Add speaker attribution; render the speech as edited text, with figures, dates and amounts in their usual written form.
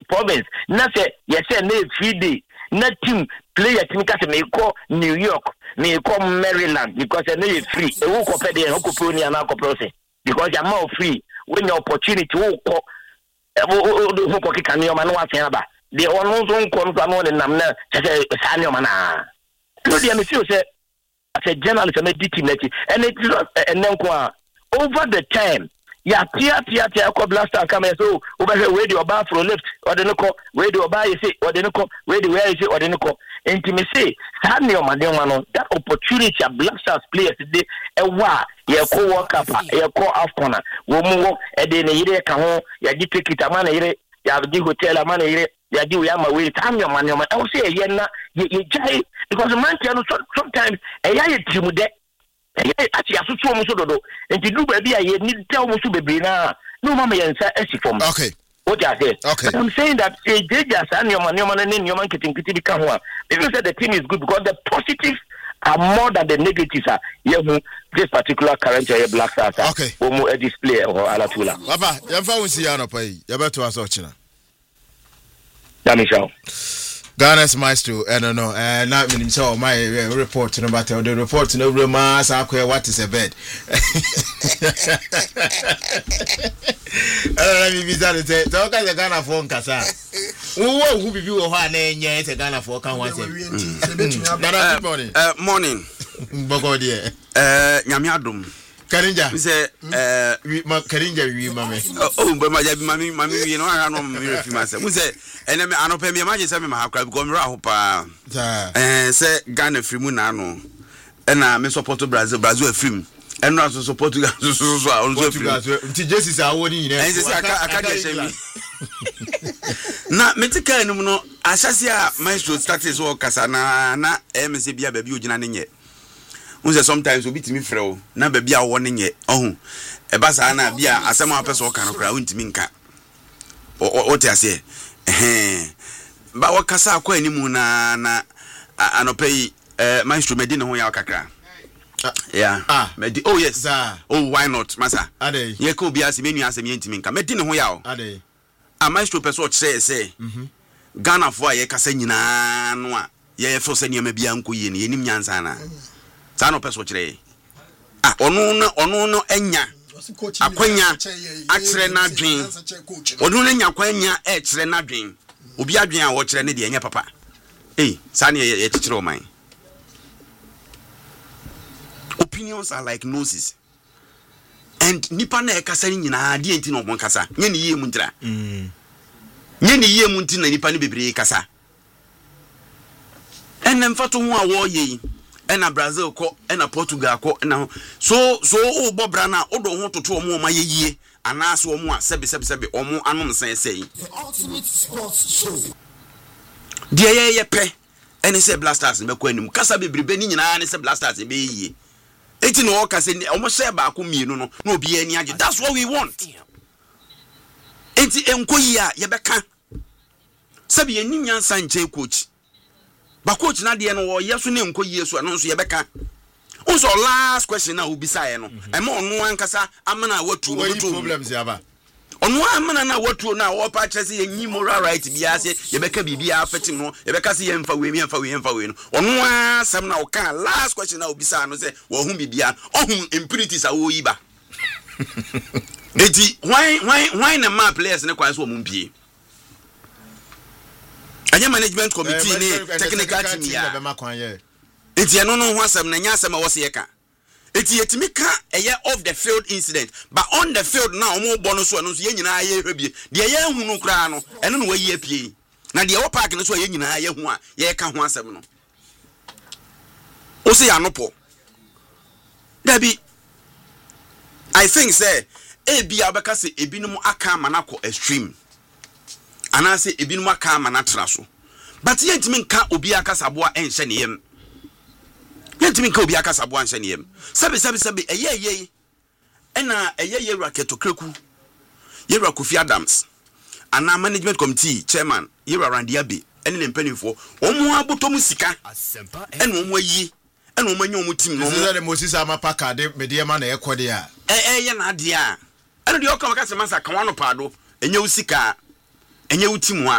Speaker 1: province na say yes na free day na team player team ka say me call New York me call Maryland because na free e wo ko pede e ko pro ni na ko process because you are free when your opportunity wo ko who ko kika ni o ma no asen aba de ono so nko no no ne nam na say sa ni o ma na no dey me feel say as a journalist me di team na ti and it is enenko over the time ya tia ko blaster come so over here where the oba from left or the no where the oba you say or the no where the where you say or the no intimacy sa ni o ma de no that opportunity a blasters players dey ewa ye ko work up ye ko afcona wo mu e de ne yire ka ho ya gi ticket ama na yire ya gi hotel ama na yire ya gi we ama we time your man e wo say ye na ye jai because man no sometimes e ya ye timu de ati asusu omuso dodo enti du ba bia ye ni tell omuso bebre na no mama yensa esifom.
Speaker 2: Okay.
Speaker 1: What I say?
Speaker 2: Okay.
Speaker 1: I'm saying that they just and your man kitty become one. People say the team is good because the positives are more than the negatives are. This particular current Black Stars.
Speaker 2: Okay.
Speaker 1: Omo display or alatula.
Speaker 2: Papa, yamfa wonsi ya no pai. Yabeto aso china.
Speaker 1: Damisha.
Speaker 2: Ghana's maestro, I don't know. Not meaning so my report no matter the report no romance what is a bed. Let me visit it. Talk as a Ghana for Kasa. Who be you or a Ghana for can once
Speaker 3: morning.
Speaker 2: Bogo dear.
Speaker 3: Nyamiadum.
Speaker 2: Karinja.
Speaker 3: We say
Speaker 2: Karinja we mame.
Speaker 3: Oh, but my mammy, you know, I don't know myself. We say, and I don't pay me imagine some my crab go rahopa. Say Ghana free munano. And I may support Brazil film. And also support to
Speaker 2: Portugal. Jesus is our winning.
Speaker 3: And I can't shame me. Na metika no no asasia maestro status work kasana na MSC bia baby ogina nenye. Unse sometimes obi timi frɛ na ba bia wo nenye ohun e ba sa na bia asema apɛ so ka no kra untimi nka o te ase ba wo kasa akwa animu na anopai maestro medine ho ya kakra yeah medi oh yes oh why not masa
Speaker 2: ade
Speaker 3: ye ka obi ase menu ase ntimi nka medine ho ya o
Speaker 2: ade
Speaker 3: a maestro pɛ so kyerɛ se Ghana fo aye kasa nyina no a ye fo se niam bia nko ye ne yenim nyansa na Sano peso chire. Ono no enya. Akwanya akyere na dwen. Ono no enya akwanya kyere na dwen. Obi adwen a wo kyere ne de enya papa. Sane ye kyere o man. Opinions are like noses. And nipa na ekasa nyina de enti no bon kasa. Nye ne yie mu ntira. Nye ne yie mu ntina nipa ne bebre kasa. Enem fato ho a wo ye ena Brazil ko ena Portugal ko ena so o bobra na odo ho toto omo ma yeyie anaso omo a sebe omo anom sensei
Speaker 4: the ultimate sports show
Speaker 3: die ye pe ene se Blasters be ko anim kasa bebrebe ni nyina ne se Blasters be yie eti no kasa ni omo se ba ko mienu no na obi ani age that's what we want eti enkoyi a ye beka sebe ye nyinya sanche coach ba coach na de no wo yeso ne enkoyi so no so ye beka unso last question na obisaye no e ma ono ankasa amana watu
Speaker 2: problems yaba
Speaker 3: ono amana na watu na wo pa kyerese ye nyi moral right bia se ye beka bibia afetim no ye beka se ye mfa we no ono asem na wo kan last question na obisa no se wo hu bibia ohun impurities a wo yi ba eti why na ma players ne kwan so mo mpie anya management committee ne technical team ya eti eno no ho asem na nya asem a wo se ye ka eti yetimi ka eye off the field incident but on the field na omo bo no so ye nyina ye hwebie de ye hu no kra no eno no wayi apie na de wo park no so ye nyina ye hu a ye ka ho asem no o se ya no po dabi I think say ebi abeka se ebinum aka manako extreme anase ebinum aka manatra so but ye ntimi nka obi aka saboa enhye ne yem yentimi nka obi aka saboa enhye ne yem sabe eye ena eye raketo kreku yewra Kofi Adams ana management committee chairman yewra Randiabe ene ne mpanifo omo abotom sika ene omo ayi ene omo anya omo team no
Speaker 2: mo Moses Amapaka de mediema na ekode a
Speaker 3: ye na ade a ene de okama ka se masa kan wano paado enye usika enye utim a